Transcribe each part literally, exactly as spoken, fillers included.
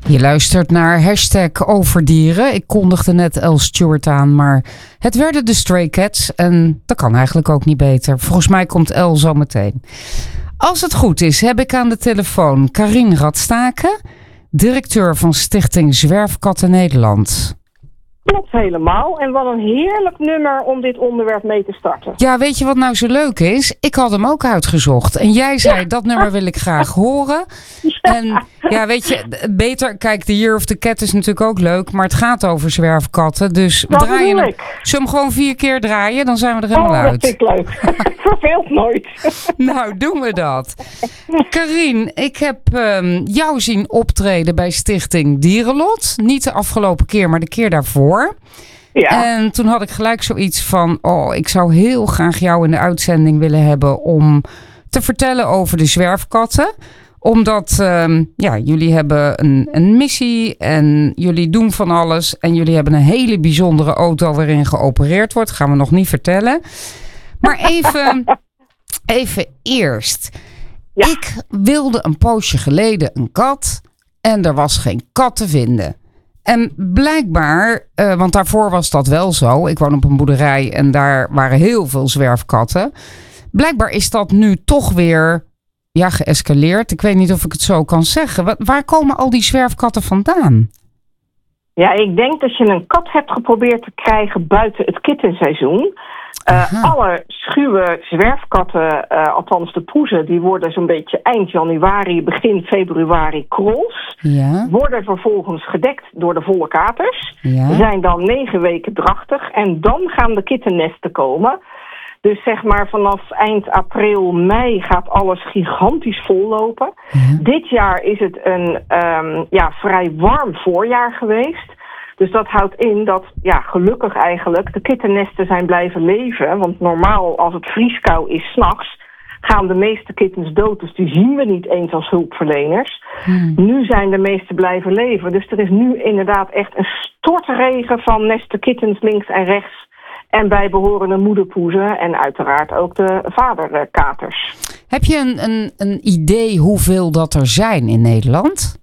Je luistert naar hashtag Overdieren. Ik kondigde net Els Stewart aan, maar het werden de Stray Cats. En dat kan eigenlijk ook niet beter. Volgens mij komt El zo meteen. Als het goed is, heb ik aan de telefoon Carien Radstaken, directeur van Stichting Zwerfkatten Nederland. Klopt helemaal. En wat een heerlijk nummer om dit onderwerp mee te starten. Ja, weet je wat nou zo leuk is? Ik had hem ook uitgezocht. En jij zei, ja. dat nummer wil ik graag horen. Ja. En ja, weet je, beter... Kijk, The Year of the Cat is natuurlijk ook leuk. Maar het gaat over zwerfkatten. Dus we dat draaien hem. Ik. Zullen we hem gewoon vier keer draaien? Dan zijn we er helemaal oh, uit. Dat vind ik leuk. Verveelt nooit. Nou, doen we dat. Carien, ik heb um, jou zien optreden bij Stichting Dierenlot. Niet de afgelopen keer, maar de keer daarvoor. Ja. En toen had ik gelijk zoiets van, oh, ik zou heel graag jou in de uitzending willen hebben om te vertellen over de zwerfkatten. Omdat, um, ja, jullie hebben een, een missie en jullie doen van alles. En jullie hebben een hele bijzondere auto waarin geopereerd wordt. Gaan we nog niet vertellen. Maar even, even eerst. Ja. Ik wilde een poosje geleden een kat en er was geen kat te vinden. En blijkbaar, uh, want daarvoor was dat wel zo. Ik woon op een boerderij en daar waren heel veel zwerfkatten. Blijkbaar is dat nu toch weer ja, geëscaleerd. Ik weet niet of ik het zo kan zeggen. Waar, waar komen al die zwerfkatten vandaan? Ja, ik denk dat je een kat hebt geprobeerd te krijgen buiten het kittenseizoen. Uh, alle schuwe zwerfkatten, uh, althans de poezen, die worden zo'n beetje eind januari, begin februari krols. Ja. Worden vervolgens gedekt door de volle katers. Ja. Zijn dan negen weken drachtig en dan gaan de kittennesten komen. Dus zeg maar vanaf eind april, mei gaat alles gigantisch vollopen. Ja. Dit jaar is het een um, ja, vrij warm voorjaar geweest. Dus dat houdt in dat, ja, gelukkig eigenlijk, de kittennesten zijn blijven leven. Want normaal, als het vrieskou is 's nachts, gaan de meeste kittens dood. Dus die zien we niet eens als hulpverleners. Hmm. Nu zijn de meeste blijven leven. Dus er is nu inderdaad echt een stortregen van nesten kittens links en rechts. En bijbehorende moederpoezen en uiteraard ook de vaderkaters. Heb je een, een, een idee hoeveel dat er zijn in Nederland?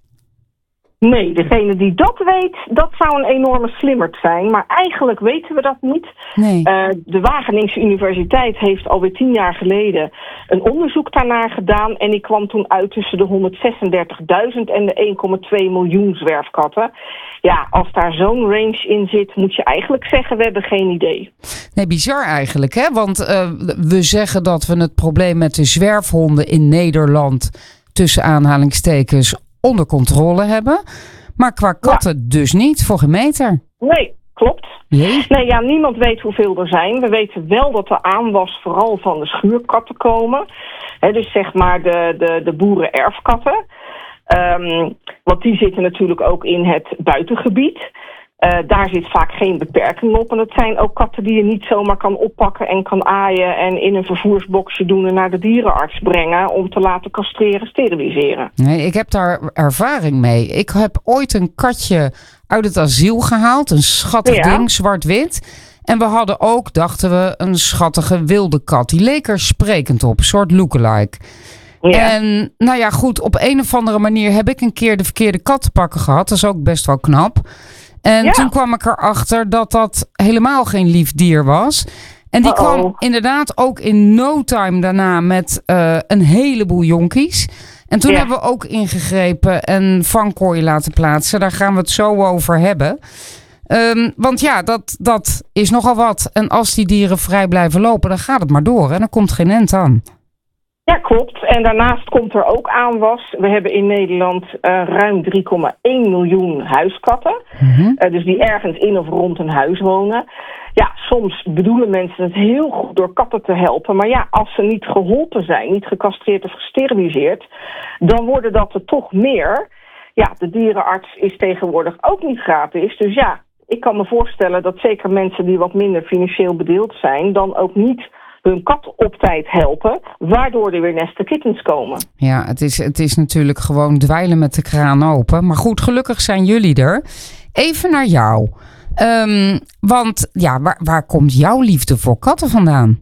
Nee, degene die dat weet, dat zou een enorme slimmerd zijn. Maar eigenlijk weten we dat niet. Nee. Uh, de Wageningse Universiteit heeft alweer tien jaar geleden een onderzoek daarnaar gedaan. En die kwam toen uit tussen de honderdzesendertigduizend en de één komma twee miljoen zwerfkatten. Ja, als daar zo'n range in zit, moet je eigenlijk zeggen, we hebben geen idee. Nee, bizar eigenlijk, hè? Want uh, we zeggen dat we het probleem met de zwerfhonden in Nederland, tussen aanhalingstekens, onder controle hebben. Maar qua katten ja. dus niet, voor geen meter. Nee, klopt. Jee. Nee, ja, niemand weet hoeveel er zijn. We weten wel dat er aanwas vooral van de schuurkatten komen. He, dus zeg maar de, de, de boerenerfkatten. Um, want die zitten natuurlijk ook in het buitengebied. Uh, daar zit vaak geen beperking op. En dat zijn ook katten die je niet zomaar kan oppakken en kan aaien en in een vervoersboxje doen en naar de dierenarts brengen om te laten castreren, steriliseren. Nee, ik heb daar ervaring mee. Ik heb ooit een katje uit het asiel gehaald. Een schattig ja. ding, zwart-wit. En we hadden ook, dachten we, een schattige wilde kat. Die leek er sprekend op, een soort lookalike. Ja. En nou ja, goed, op een of andere manier heb ik een keer de verkeerde kat te pakken gehad. Dat is ook best wel knap. En ja. toen kwam ik erachter dat dat helemaal geen lief dier was. En die Uh-oh. kwam inderdaad ook in no time daarna met uh, een heleboel jonkies. En toen ja. hebben we ook ingegrepen en vangkooien laten plaatsen. Daar gaan we het zo over hebben. Um, want ja, dat, dat is nogal wat. En als die dieren vrij blijven lopen, dan gaat het maar door. En dan komt geen end aan. Ja, klopt. En daarnaast komt er ook aanwas. We hebben in Nederland uh, ruim drie komma één miljoen huiskatten. Mm-hmm. Uh, dus die ergens in of rond een huis wonen. Ja, soms bedoelen mensen het heel goed door katten te helpen. Maar ja, als ze niet geholpen zijn, niet gecastreerd of gesteriliseerd, dan worden dat er toch meer. Ja, de dierenarts is tegenwoordig ook niet gratis. Dus ja, ik kan me voorstellen dat zeker mensen die wat minder financieel bedeeld zijn, dan ook niet hun kat op tijd helpen, waardoor er weer nesten kittens komen. Ja, het is, het is natuurlijk gewoon dweilen met de kraan open. Maar goed, gelukkig zijn jullie er. Even naar jou. Um, want ja, waar, waar komt jouw liefde voor katten vandaan?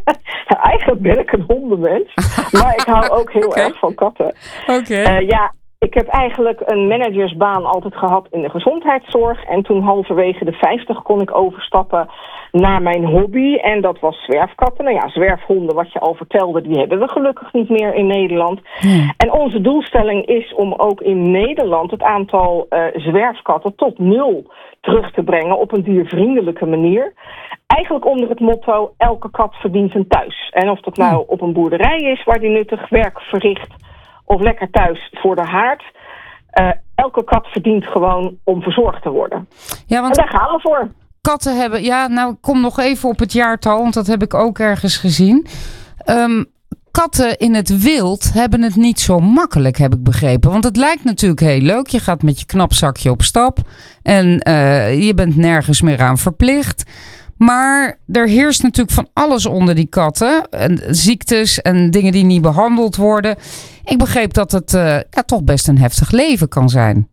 Eigenlijk ben ik een hondenmens, maar ik hou ook heel okay. erg van katten. Oké. Okay. Uh, ja, Ik heb eigenlijk een managersbaan altijd gehad in de gezondheidszorg. En toen halverwege de vijftig kon ik overstappen naar mijn hobby. En dat was zwerfkatten. Nou ja, zwerfhonden, wat je al vertelde, die hebben we gelukkig niet meer in Nederland. Hmm. En onze doelstelling is om ook in Nederland het aantal uh, zwerfkatten tot nul terug te brengen op een diervriendelijke manier. Eigenlijk onder het motto, elke kat verdient een thuis. En of dat nou op een boerderij is waar die nuttig werk verricht, of lekker thuis voor de haard. Uh, elke kat verdient gewoon om verzorgd te worden. Ja, want en daar gaan we voor. Katten hebben, ja, nou, ik kom nog even op het jaartal, want dat heb ik ook ergens gezien. Um, katten in het wild hebben het niet zo makkelijk, heb ik begrepen. Want het lijkt natuurlijk heel leuk. Je gaat met je knapzakje op stap en uh, je bent nergens meer aan verplicht. Maar er heerst natuurlijk van alles onder die katten. En ziektes en dingen die niet behandeld worden. Ik begreep dat het uh, ja, toch best een heftig leven kan zijn.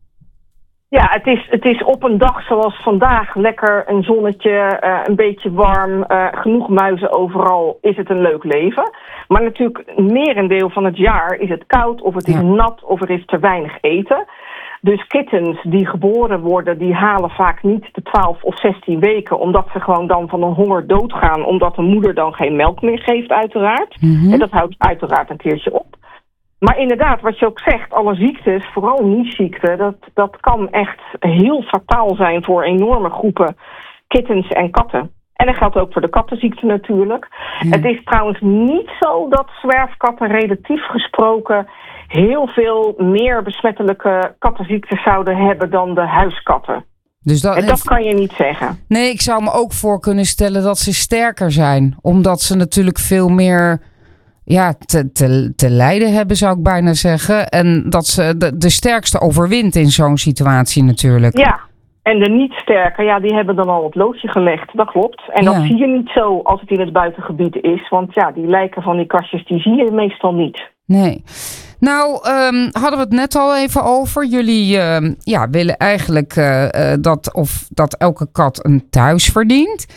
Ja, het is, het is op een dag zoals vandaag lekker een zonnetje, uh, een beetje warm, uh, genoeg muizen overal, is het een leuk leven. Maar natuurlijk merendeel van het jaar is het koud of het is ja. nat of er is te weinig eten. Dus kittens die geboren worden, die halen vaak niet de twaalf of zestien weken, omdat ze gewoon dan van een honger doodgaan, omdat de moeder dan geen melk meer geeft uiteraard. Mm-hmm. En dat houdt uiteraard een keertje op. Maar inderdaad, wat je ook zegt, alle ziektes, vooral niet-ziekten, dat, dat kan echt heel fataal zijn voor enorme groepen kittens en katten. En dat geldt ook voor de kattenziekte natuurlijk. Ja. Het is trouwens niet zo dat zwerfkatten relatief gesproken heel veel meer besmettelijke kattenziektes zouden hebben dan de huiskatten. Dus dat, en dat kan je niet zeggen. Nee, ik zou me ook voor kunnen stellen dat ze sterker zijn. Omdat ze natuurlijk veel meer ja, te, te, te lijden hebben, zou ik bijna zeggen. En dat ze de, de sterkste overwint in zo'n situatie natuurlijk. Ja, en de niet sterker, ja, die hebben dan al het loodje gelegd. Dat klopt. En ja. dat zie je niet zo als het in het buitengebied is. Want ja, die lijken van die kastjes, die zie je meestal niet. Nee. Nou, um, hadden we het net al even over. Jullie uh, ja, willen eigenlijk uh, uh, dat, of dat elke kat een thuis verdient.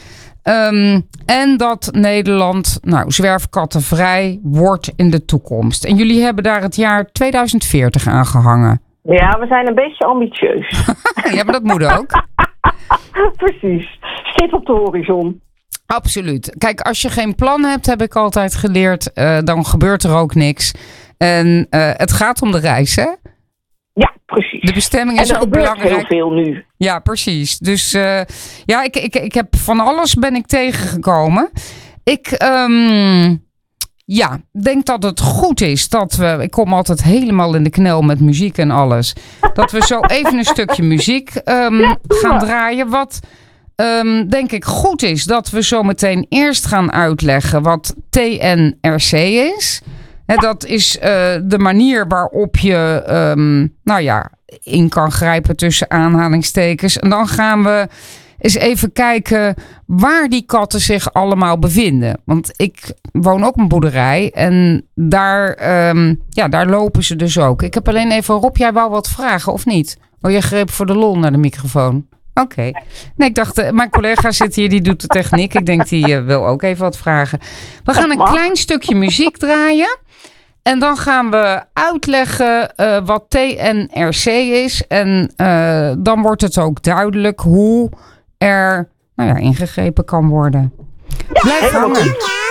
Um, en dat Nederland nou, zwerfkattenvrij wordt in de toekomst. En jullie hebben daar het jaar tweeduizend veertig aan gehangen. Ja, we zijn een beetje ambitieus. Ja, maar dat moet ook. Precies. Stip op de horizon. Absoluut. Kijk, als je geen plan hebt, heb ik altijd geleerd, uh, dan gebeurt er ook niks. En uh, het gaat om de reis, hè? Ja, precies. De bestemming is ook belangrijk. Heel veel nu. Ja, precies. Dus uh, ja, ik, ik, ik heb van alles ben ik tegengekomen. Ik um, ja, denk dat het goed is dat we... Ik kom altijd helemaal in de knel met muziek en alles. Dat we zo even een stukje muziek um, ja, gaan draaien. Wat um, denk ik goed is, dat we zo meteen eerst gaan uitleggen wat T N R C is. He, dat is uh, de manier waarop je um, nou ja, in kan grijpen tussen aanhalingstekens. En dan gaan we eens even kijken waar die katten zich allemaal bevinden. Want ik woon ook op een boerderij en daar, um, ja, daar lopen ze dus ook. Ik heb alleen even, Rob, jij wou wat vragen of niet? Oh, je greep voor de lol naar de microfoon. Oké. Okay. Nee, ik dacht, uh, mijn collega zit hier, die doet de techniek. Ik denk, die uh, wil ook even wat vragen. We gaan een klein stukje muziek draaien. En dan gaan we uitleggen uh, wat T N R C is. En uh, dan wordt het ook duidelijk hoe er nou ja, ingegrepen kan worden. Blijf hangen.